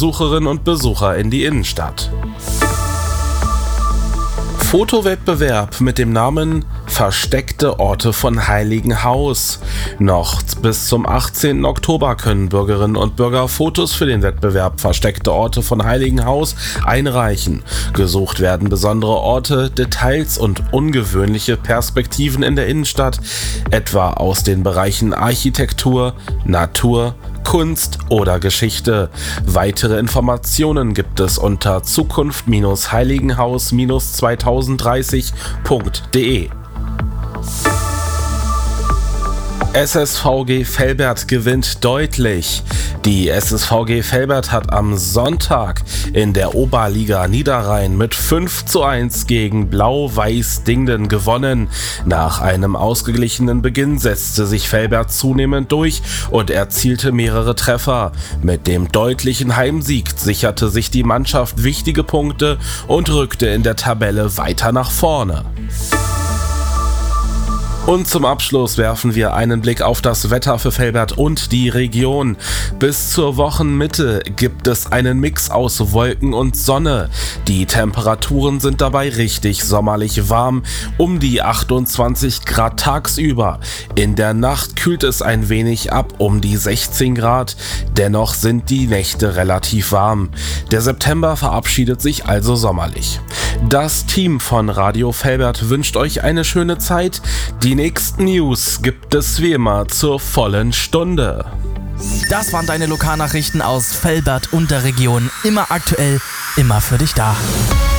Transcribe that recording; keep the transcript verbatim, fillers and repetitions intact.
Besucherinnen und Besucher in die Innenstadt. Fotowettbewerb mit dem Namen Versteckte Orte von Heiligenhaus. Noch bis zum achtzehnten Oktober können Bürgerinnen und Bürger Fotos für den Wettbewerb Versteckte Orte von Heiligenhaus einreichen. Gesucht werden besondere Orte, Details und ungewöhnliche Perspektiven in der Innenstadt, etwa aus den Bereichen Architektur, Natur, Kunst oder Geschichte. Weitere Informationen gibt es unter zukunft heiligenhaus zweitausenddreißig punkt de. S S V G Velbert gewinnt deutlich. Die S S V G Velbert hat am Sonntag in der Oberliga Niederrhein mit fünf zu eins gegen Blau-Weiß Dingden gewonnen. Nach einem ausgeglichenen Beginn setzte sich Velbert zunehmend durch und erzielte mehrere Treffer. Mit dem deutlichen Heimsieg sicherte sich die Mannschaft wichtige Punkte und rückte in der Tabelle weiter nach vorne. Und zum Abschluss werfen wir einen Blick auf das Wetter für Velbert und die Region. Bis zur Wochenmitte gibt es einen Mix aus Wolken und Sonne. Die Temperaturen sind dabei richtig sommerlich warm, um die achtundzwanzig Grad tagsüber. In der Nacht kühlt es ein wenig ab, um die sechzehn Grad. Dennoch sind die Nächte relativ warm. Der September verabschiedet sich also sommerlich. Das Team von Radio Velbert wünscht euch eine schöne Zeit. Die nächsten News gibt es wie immer zur vollen Stunde. Das waren deine Lokalnachrichten aus Velbert und der Region. Immer aktuell, immer für dich da.